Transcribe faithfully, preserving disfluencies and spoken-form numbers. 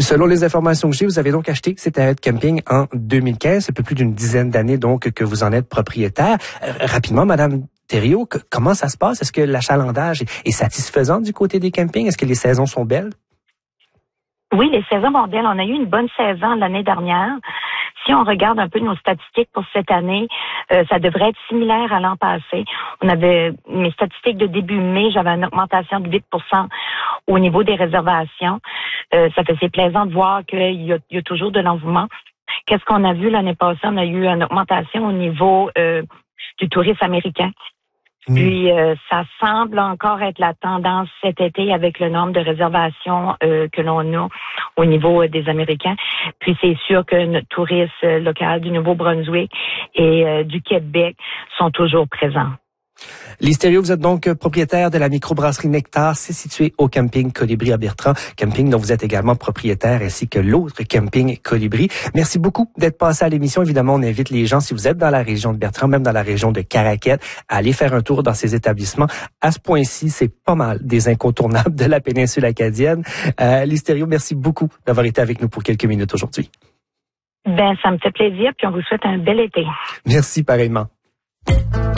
Selon les informations que j'ai, vous avez donc acheté ces terrains de camping en deux mille quinze. C'est un peu plus d'une dizaine d'années donc que vous en êtes propriétaire. Euh, rapidement, Madame Thériault, que, comment ça se passe? Est-ce que l'achalandage est, est satisfaisant du côté des campings? Est-ce que les saisons sont belles? Oui, les saisons vont bien. On a eu une bonne saison l'année dernière. Si on regarde un peu nos statistiques pour cette année, euh, ça devrait être similaire à l'an passé. On avait mes statistiques de début mai, j'avais une augmentation de huit pour cent au niveau des réservations. Euh, ça faisait plaisant de voir qu'il y a, il y a toujours de l'engouement. Qu'est-ce qu'on a vu l'année passée? On a eu une augmentation au niveau euh, du tourisme américain. Puis, euh, ça semble encore être la tendance cet été avec le nombre de réservations euh, que l'on a au niveau euh, des Américains. Puis, c'est sûr que notre tourisme euh, local du Nouveau-Brunswick et euh, du Québec sont toujours présents. Lise Thériault, vous êtes donc propriétaire de la microbrasserie Nectar. C'est situé au camping Colibri à Bertrand, camping dont vous êtes également propriétaire, ainsi que l'autre camping Colibri. Merci beaucoup d'être passé à l'émission. Évidemment, on invite les gens, si vous êtes dans la région de Bertrand, même dans la région de Caraquette, à aller faire un tour dans ces établissements. À ce point-ci, c'est pas mal des incontournables de la péninsule acadienne. Euh, Lise Thériault, merci beaucoup d'avoir été avec nous pour quelques minutes aujourd'hui. Ben, ça me fait plaisir, puis on vous souhaite un bel été. Merci pareillement.